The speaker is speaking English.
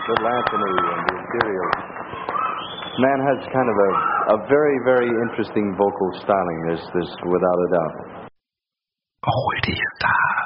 Little Anthony and the Imperials. Man has kind of a very, very interesting vocal styling. There's without a doubt. Hol dich da.